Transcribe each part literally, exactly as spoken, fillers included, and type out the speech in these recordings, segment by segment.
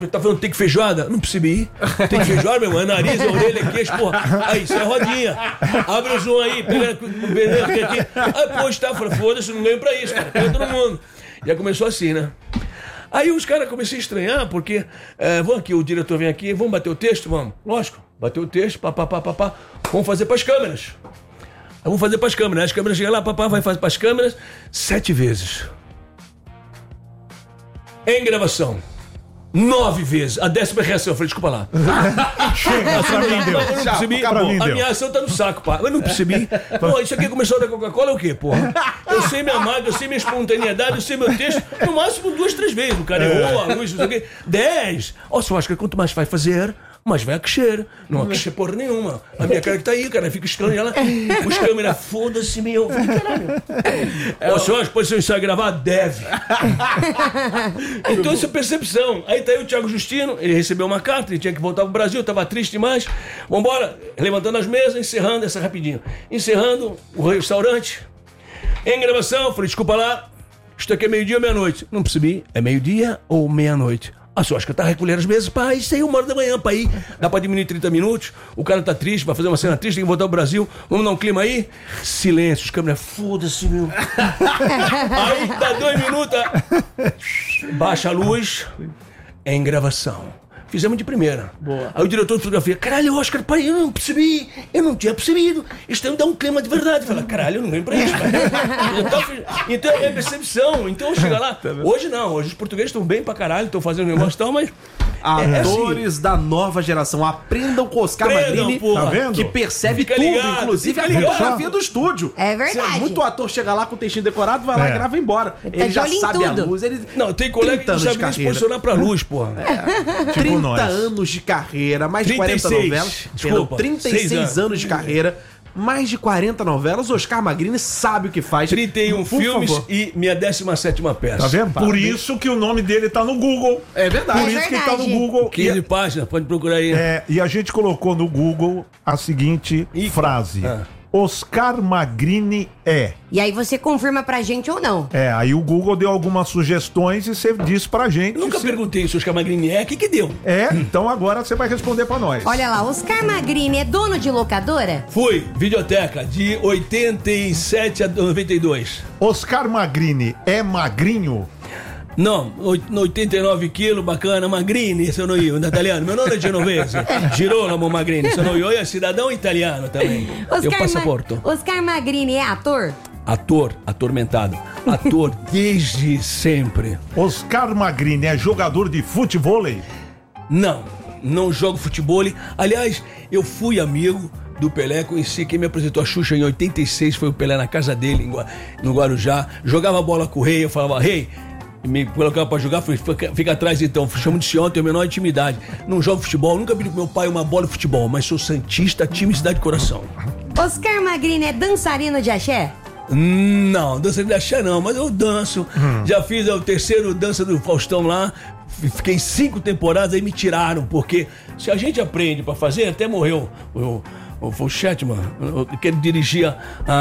Tá falando tem que feijoada? Não percebi. Tem que feijoada, meu irmão. É nariz, é orelha, é queixo, porra. Aí, isso é rodinha. Abre o zoom aí, pega o veneno que aqui. Aí, pô, está, falei, foda-se, não ganho pra isso, cara. Pega todo mundo. Já começou assim, né? Aí os caras comecei a estranhar, porque, é, vamos aqui, o diretor vem aqui, vamos bater o texto? Vamos. Lógico, bateu o texto, papapá, papá. Vamos fazer pras câmeras. Aí vamos fazer pras câmeras. As câmeras chegam lá, papá vai fazer pras câmeras sete vezes. Em gravação. Nove vezes. A décima reação. Eu falei, desculpa lá. Chega, pra mim deu. Eu não percebi. Pra mim A deu. minha ação tá no saco, pá. Eu não percebi. Pô, isso aqui começou da Coca-Cola é o quê, porra? Eu sei minha marca, eu sei minha espontaneidade, eu sei meu texto. No máximo duas, três vezes. O cara errou, a luz, não sei o quê. Dez. Ó, você acha que quanto mais vai fazer, mais vai aquecer. Não aquecer porra nenhuma. A minha cara que tá aí, cara, fica escando ela. Os câmeras, foda-se, meu. Eu falei, caralho. Ó, você acha que pode ser um ensaio gravar? Deve. Então, essa percepção. Aí tá aí o Thiago Justino, ele recebeu uma carta, ele tinha que voltar pro Brasil, tava triste demais. Vambora, levantando as mesas, encerrando essa rapidinho. Encerrando o restaurante. Em gravação, falei, desculpa lá, isto aqui é meio-dia ou meia-noite? Não percebi, é meio-dia ou meia-noite? Ah, só acho que eu tava recolhendo as mesas, pá, isso aí uma hora da manhã, pá, aí, dá pra diminuir trinta minutos, o cara tá triste, vai fazer uma cena triste, tem que voltar pro Brasil, vamos dar um clima aí? Silêncio, os câmeras, foda-se, meu. Aí, dá dois minutos, baixa a luz, é em gravação. Fizemos de primeira. Boa. Aí o diretor de fotografia, caralho, Oscar, pai, eu não percebi, eu não tinha percebido, isso tem que dar um clima de verdade. Fala, caralho, eu não ganho pra isso, cara. Então, então é percepção, então chega lá. Hoje não, hoje os portugueses estão bem pra caralho, estão fazendo negócio e tal, mas... Atores é assim. da nova geração, aprendam com Oscar Aprendam, Magrini, porra. Tá vendo? que percebe Fica tudo, ligado, inclusive fica a ligado. fotografia do estúdio. É verdade. Se muito ator chega lá com o textinho decorado, vai lá, É. grava e embora. Tá Ele de já olho em sabe a tudo. luz. Ele... Não, tem colega que trinta não anos sabe de nem se carreira. posicionar pra luz, porra. Tipo trinta nós. anos de carreira, mais de trinta e quarenta seis. novelas. Desculpa, trinta e seis seis anos. anos de carreira, mais de quarenta novelas. Oscar Magrini sabe o que faz. trinta e um Por filmes favor. e minha décima sétima peça. Tá vendo? Por Parabéns. isso que o nome dele tá no Google. É verdade. Por É isso que tá no verdade. Google. quinze E, páginas, pode procurar aí. é, e a gente colocou no Google a seguinte Ih, frase. ah. Oscar Magrini é. E aí você confirma pra gente ou não. É, aí o Google deu algumas sugestões e você disse pra gente. Nunca se- perguntei se o Oscar Magrini é, o que que deu? É, então agora você vai responder pra nós. Olha lá, Oscar Magrini é dono de locadora? Fui, videoteca, de oitenta e sete a noventa e dois. Oscar Magrini é magrinho? Não, oit- oitenta e nove quilos, bacana, Magrini, sono io, un italiano. Meu nome é genovese, Girolamo Magrini, sono io, e cidadão italiano também. Tenho Ma- passaporte. Oscar Magrini é ator? Ator, atormentado. Ator desde sempre. Oscar Magrini é jogador de futevôlei? Não, não jogo futebol. Aliás, eu fui amigo do Pelé, conheci quem me apresentou a Xuxa em oitenta e seis, foi o Pelé na casa dele, em Gua- no Guarujá. Jogava bola com o Rei, eu falava, Rei, e me colocava pra jogar, falei, fica, fica atrás então, chamo de senhor, tenho a menor intimidade. Não jogo futebol, nunca pedi pro meu pai uma bola de futebol, mas sou santista, time Cidade de Coração. Oscar Magrini é dançarino de axé? Não, dança de axé não, mas eu danço. Já fiz o terceiro dança do Faustão lá, f- fiquei cinco temporadas, aí me tiraram, porque se a gente aprende pra fazer, até morreu o, o, o Chetman, que ele dirigia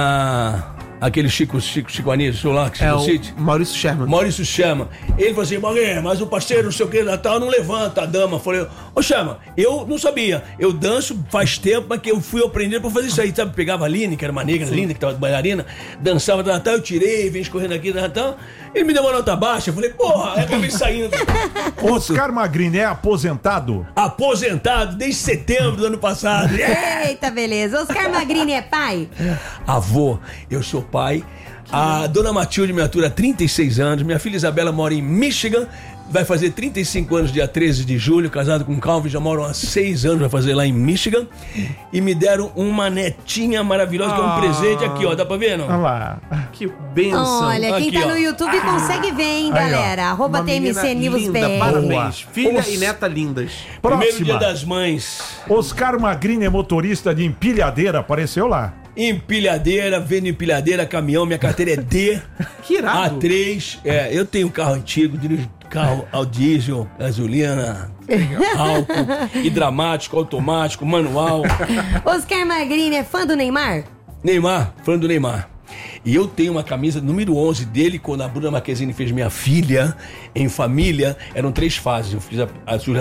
a, aquele Chico, Chico, Chico Anísio lá, Chico É City. o Maurício Sherman. Maurício Chama. Ele falou assim, Magrinho, mas o parceiro não sei o que da tal não levanta a dama. Eu falei, ô Chama, eu não sabia. Eu danço faz tempo, mas que eu fui aprender pra fazer isso aí. Sabe, pegava a Aline, que era uma negra linda, que tava de bailarina, dançava da tal, eu tirei, vim escorrendo aqui da tal. Ele me deu uma nota baixa, eu falei, porra, aí acabei saindo. Oscar Magrini é aposentado? Aposentado desde setembro do ano passado. Eita, beleza. Oscar Magrini é pai? Avô, eu sou pai. A dona Matilde me atura há trinta e seis anos. Minha filha Isabela mora em Michigan. Vai fazer trinta e cinco anos dia treze de julho. Casado com o Calvin, já moram há seis anos. Vai fazer lá em Michigan. E me deram uma netinha maravilhosa, que é um presente aqui, ó. Dá pra ver, não? Olha lá. Que benção. Olha, quem Aqui, tá ó. no YouTube consegue ver, hein, Aí, ó. galera? Arroba Uma menina T M C News linda, B R. parabéns. Filha Os- e neta lindas. Primeiro Próxima. dia das mães. Oscar Magrini é motorista de empilhadeira, apareceu lá. Empilhadeira, vendo empilhadeira, caminhão. Minha carteira é D. Que irado. A três. É, eu tenho carro antigo, dirijo carro ao diesel, gasolina, álcool, hidráulico, automático, manual. Oscar Magrini é fã do Neymar? Neymar, fã do Neymar. E eu tenho uma camisa número onze dele, quando a Bruna Marquezine fez Minha Filha, em Família, eram três fases. Eu fiz a, a